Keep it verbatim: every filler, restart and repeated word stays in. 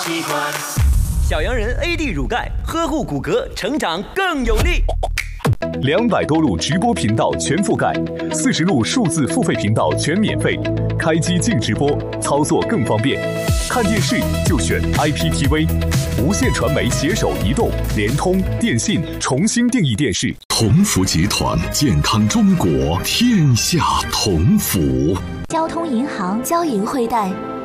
习惯。 小洋人 A D 乳钙，呵护骨骼，成长更有力。 两百多路直播频道全覆盖，四十路数字付费频道全免费，开机净直播，操作更方便。看电视就选 I P T V， 无线传媒携手移动、联通、电信重新定义电视。 同福集团，健康中国，天下同福。 交通银行交银汇贷。